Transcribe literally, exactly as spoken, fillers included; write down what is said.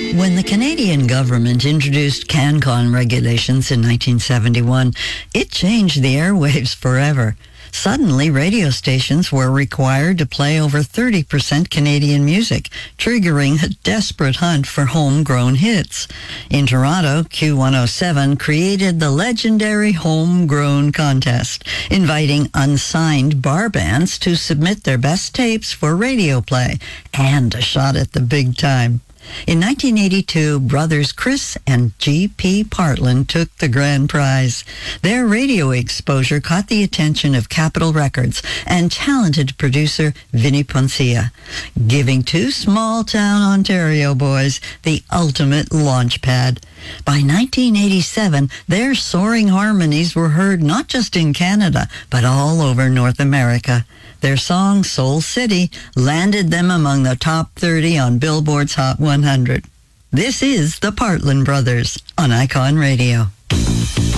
When the Canadian government introduced CanCon regulations in nineteen seventy-one, it changed the airwaves forever. Suddenly, radio stations were required to play over thirty percent Canadian music, triggering a desperate hunt for homegrown hits. In Toronto, Q one oh seven created the legendary Homegrown Contest, inviting unsigned bar bands to submit their best tapes for radio play and a shot at the big time. In nineteen eighty-two, brothers Chris and G P Partland took the grand prize. Their radio exposure caught the attention of Capitol Records and talented producer Vinnie Poncia, giving two small-town Ontario boys the ultimate launch pad. By nineteen eighty-seven, their soaring harmonies were heard not just in Canada, but all over North America. Their song, Soul City, landed them among the top thirty on Billboard's Hot one hundred. This is the Partland Brothers on Icon Radio.